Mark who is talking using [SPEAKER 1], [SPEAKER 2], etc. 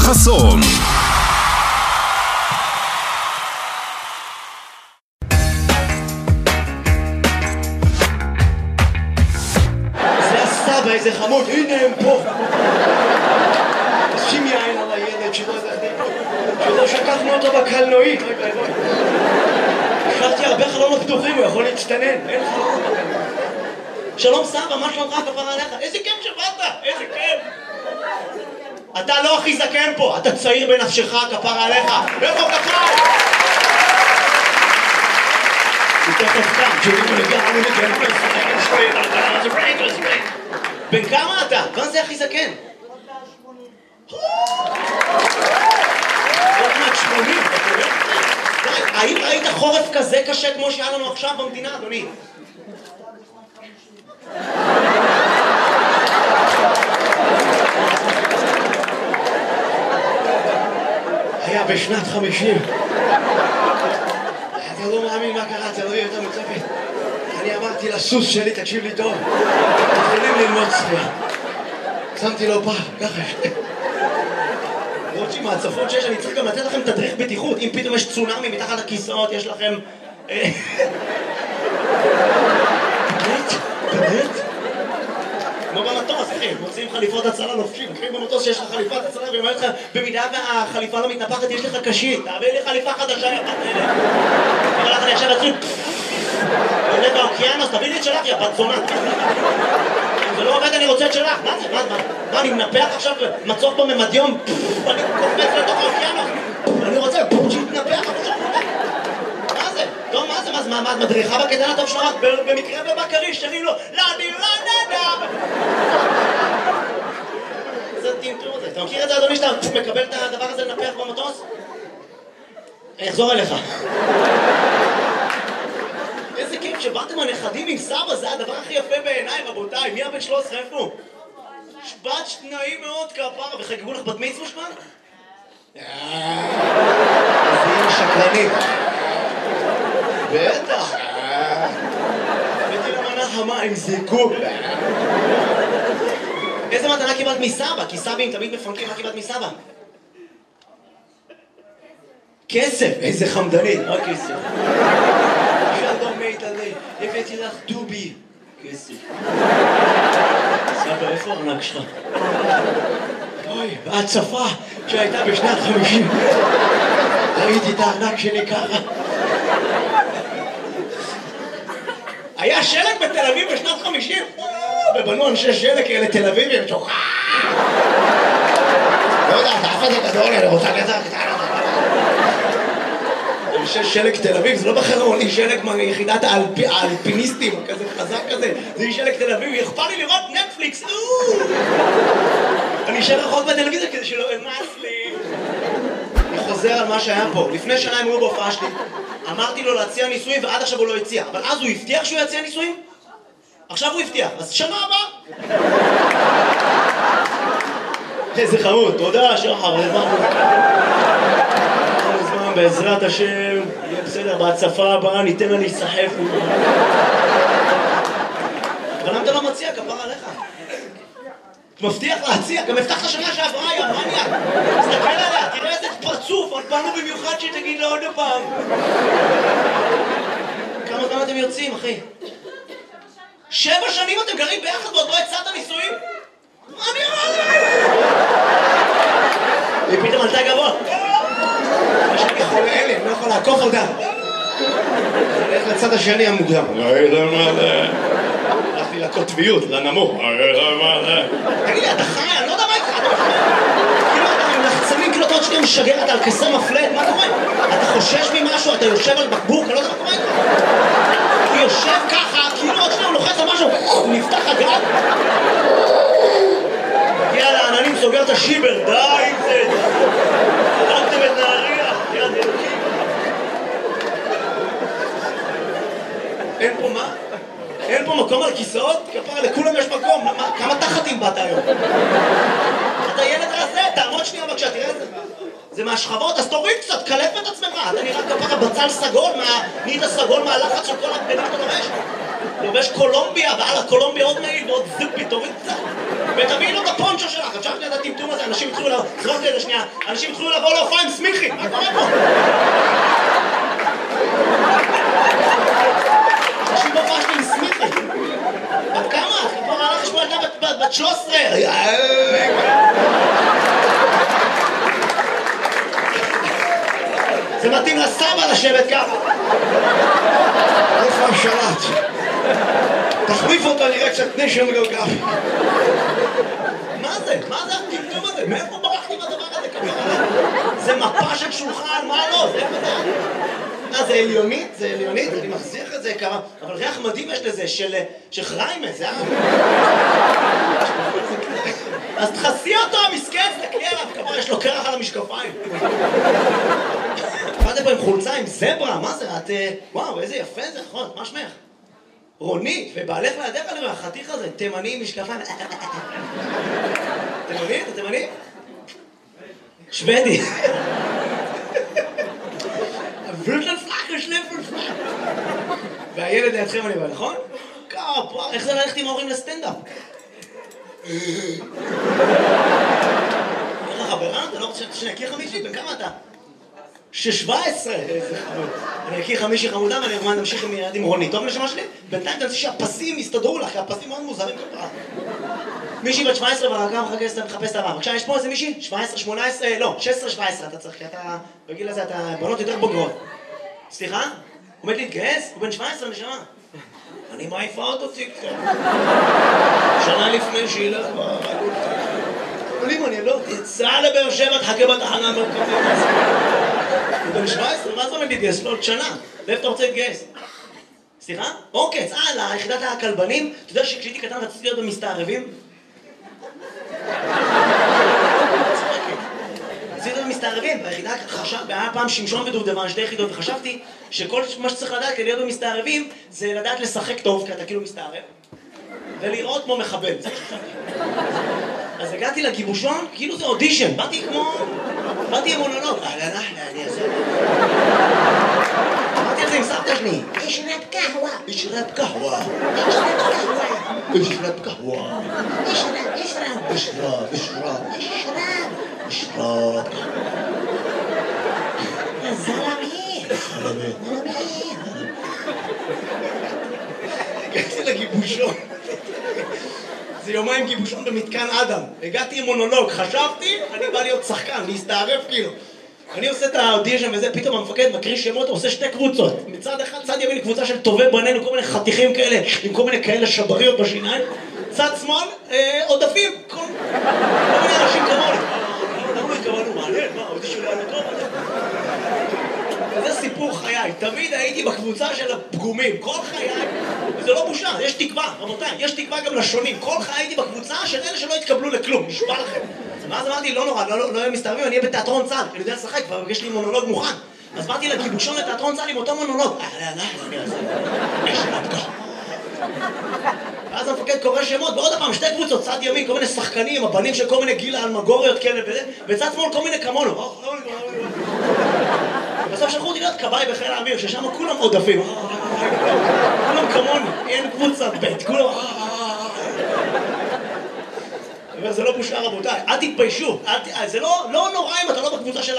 [SPEAKER 1] חסון.
[SPEAKER 2] זה הסבא, איזה חמוד, הנה הם פה. שים יין על הילד שלא שכחנו אותו בקלנועית. השארתי הרבה חלונות פתוחים, הוא יכול להצטנן, אין חלונות בקלנועית. שלום סבא, מה שלומך? כפרה עליך? איזה כיף שבאת, איזה כיף. אתה לא הכי זקן פה, אתה צעיר בנפשך, כפרה עליך. איפה כפיים? הוא תכף קם, בן כמה אתה? מה זה הכי זקן? עוד מעט 80, אתה יודע? האם ראית חורף כזה קשה כמו שהיה לנו עכשיו במדינה, אדוני? היה בשנת 50. אתה לא מאמין מה קרה, אתה לא יהיה יותר מצפת. אני אמרתי לסוס שלי, תקשיב לי טוב, יכולים ללמוד צפייה. שמתי לו פעם, ככה. למרות שעם ההצפות שיש, אני צריך גם לתת לכם תדריך בטיחות. אם פתאום יש צונאמי מתחת לכיסאות, יש לכם... באמת? כמו במטוס, אחי, מוצאים חליפות הצלה לובשים. אחי, במטוס שיש לך חליפת הצלה, ואומר לך, במידה והחליפה לא מתנפחת, יש לך קשית. תעביר לי חליפה חדשה, יא בת נהלת. אבל לך אני עכשיו אצלי... עולה באוקיינוס, תביא לי את שלך, יא בת זונה. אם זה לא עובד, אני רוצה את שלך. מה זה? מה, אני מנפח עכשיו מצוף בממדיום? אני קופץ לתוך האוקיינוס. אני רוצה שיתנפח, מה זה? טוב, מה, את מדריכה בקטן הטוב שלך? במקרה ובקריש, שרים לו, לא, אני לא נדע. זה טינטור הזה. אתה מכיר את זה, אדוני, שאתה מקבל את הדבר הזה לנפח במטוס? אני אחזור אליך. איזה כיף שבאתם הנכדים עם סבא, זה הדבר הכי יפה בעיניי, רבותיי. מי הבן 13 איפה? בת נעים מאוד כפרה, וחגגו לך בת מצווה כבר? זה יהיה שקרנית. בטח. הבאתי למנה חמה עם זיקוק. איזה מתנה קיבלת מסבא? כי סבים תמיד מפנקים, מה קיבלת מסבא? כסף, איזה חמדנית, מה כסף? שלום מיטלי, הבאתי לך דובי. כסף. סבא, איפה הארנק שלך? אוי, בהצפה שהייתה בשנת 50. ראיתי את הארנק שלי ככה. היה שלג בתל אביב בשנת 50? ובנו אנשי שלג כאלה תל אביבים שוחה. לא יודע, אתה אף זה גדול, אני רוצה כזה קטנה. אנשי שלג תל אביב, זה לא בחרמוני שלג מיחידת האלפיניסטים, כזה חזק כזה. זה שלג תל אביב, יכפה לי לראות נטפליקס. אני אשאר רחוק בטלוויזיה כדי שלא אמס לי. אני חוזר על מה שהיה פה. לפני שנה הם היו בהופעה שלי. אמרתי לו להציע ניסויים ועד עכשיו הוא לא הציע. אבל אז הוא הבטיח שהוא יציע ניסויים? עכשיו הוא הבטיח. אז שנה הבאה. איזה חמוד. תודה, שחר. בעזרת השם, יהיה בסדר. בהצפה הבאה ניתן לה להיסחף. אבל למה אתה לא מציע? כפרה עליך. מבטיח להציע, גם הבטחת שנה שעברה, יא מניאק. תסתכל עליה, תראה איזה פרצוף, עוד באנו במיוחד שתגיד לה עוד פעם. כמה זמן אתם יוצאים, אחי? 7 שנים אתם גרים ביחד ועוד לא הצעת נישואים? מה נראה לי? היא פתאום עלתה גבוה. יש לי חולה אלה, אני לא יכול לעקוף אותה. הולך לצד השני המוקדם. הלכתי לקוטביות, לנמוך. תגיד לי, אתה חי? אני לא יודע מה איתך. כאילו אתה עם לחצנים, כאילו אתה עוד שנייה משגר, אתה על כסר מפלט, מה קורה? אתה חושש ממשהו, אתה יושב על בקבוק, אני לא יודע מה קורה איתך. הוא יושב ככה, כאילו עוד שנייה הוא לוחץ על משהו, נפתח הגג. מגיע לעננים, סוגר את השיבר, די עם זה. הרגתם את נהריה, יד אלוקים. אין פה מה? אין פה מקום על כיסאות? כפרה, לכולם יש מקום. כמה תחתים באת היום? אתה ילד רזה, תעמוד שנייה בבקשה, תראה את זה. זה מהשכבות, אז תוריד קצת, קלף את עצמך. אתה נראה כפרה בצל סגול, נהיית סגול מהלחץ של כל הבגדים אתה לובש. לובש קולומביה, ועל הקולומביה עוד מעיל ועוד זיפי, תוריד קצת. ותביאי לו את הפונצ'ו שלך, אפשר את הטמטום הזה, אנשים התחילו לבוא, זרוק לי לשנייה, אנשים התחילו לבוא להופעה עם סמיכי, מה קורה פה? אנשים בהופעה שלי עם סמיכי. בת כמה? כבר הלך לשמוע ילדה בת 13. זה מתאים לסבא לשבת ככה. איפה השלט? תחליף אותו נראה קצת נשם גלגל. מה זה? מה זה הטמטום הזה? מאיפה ברחתי מהדבר הזה ככה? זה מפה של שולחן, מה לא? זה מה? זה עליונית? זה עליונית? אני מחזיר את זה כמה, אבל ריח מדהים יש לזה של חריימה, זה אז תחסי אותו, המסכן, תקלי עליו, כמה יש לו קרח על המשקפיים. באתם פה עם חולצה, עם זברה, מה זה? את... וואו, איזה יפה זה, נכון, מה שמך? רונית, ובעלך לידך אני רואה, החתיך הזה, תימני עם משקפיים. תימני? אתה תימני? שוודי. והילד לידכם אני רואה, נכון? כפה, איך זה ללכת עם ההורים לסטנדאפ? איך החברה? אתה לא רוצה שנכיר חמישי? בן כמה אתה? 17! איזה חמוד. אני אכיר חמישי חמודה ואני אמרתי נמשיך עם רונית. טוב לשמה שלי? בינתיים תנסי שהפסים יסתדרו לך, כי הפסים מאוד מוזרים כפרה. מישהי בת 17 והרגע מחפש את הבא. בבקשה, יש פה איזה מישהי? 17, 18, לא, 16-17 אתה צריך, כי אתה, בגיל הזה אתה בנות יותר בוגרות. סליחה? הוא עומד להתגייס? הוא בן 17 נשמה. אני מעיפה אותו ציקצה. שנה לפני שילך ברגות. אבל אם אני לא תצא לבאר שבע, תחכה בתחנה המרכזית. הוא בן 17, מה זה עומד להתגייס? לא עוד שנה. לאיפה אתה רוצה להתגייס? סליחה? אוקיי, צאה ליחידת הכלבנים. אתה יודע שכשהייתי קטן רציתי להיות במסתערבים? רציתי להיות במסתערבים. ביחידה היה פעם שמשון ודובדבן, שתי יחידות, וחשבתי שכל מה שצריך לדעת כדי להיות במסתערבים זה לדעת לשחק טוב, כי אתה כאילו מסתערב, ולראות כמו מחבל. אז הגעתי לגיבושון, כאילו זה אודישן, באתי עם מונולוג. אני אעשה. אמרתי על זה עם סבתא שלי. אשרב קהווה. אשרב קהווה. אשרב קהווה. אשרב. זלמי. הגעתי לגיבושון. זה יומיים גיבושון במתקן אדם. הגעתי עם מונולוג, חשבתי, אני בא להיות שחקן, להסתערף כאילו. אני עושה את האודישן וזה, פתאום המפקד מקריא שמות, עושה שתי קבוצות. מצד אחד, צד ימין קבוצה של טובי בנינו, כל מיני חתיכים כאלה, עם כל מיני כאלה שבריות בשיניים. צד שמאל, עודפים, כל מיני אנשים כמוני. למה לא התכוונו? מעניין, מה, האודישן היה טוב? וזה סיפור חיי, תמיד הייתי בקבוצה של הפגומים, כל חיי, וזה לא בושה, יש תקווה, רבותיי, יש תקווה גם לשונים, כל חיי הייתי בקבוצה של אלה שלא התקבלו לכלום, נשבע לכם. ואז אמרתי, לא נורא, לא יהיה מסתערבים, אני אהיה בתיאטרון צה"ל, אני יודע לשחק, יש לי מונולוג מוכן. אז באתי לגיבושון לתיאטרון צה"ל עם אותו מונולוג. ואז המפקד קורא שמות, ועוד הפעם, שתי קבוצות, צד ימין, כל מיני שחקנים, הבנים של כל מיני גילה אלמגוריות כאלה וזה, וצד שמאל כל מיני כמונו. בסוף שלחו אותי להיות כבאי בחיל האוויר, ששם כולם עודפים. כולם כמוני, אין קבוצה ב', כולם... זה לא בושה רבותיי, אל תתביישו, זה לא נורא אם אתה לא בקבוצה של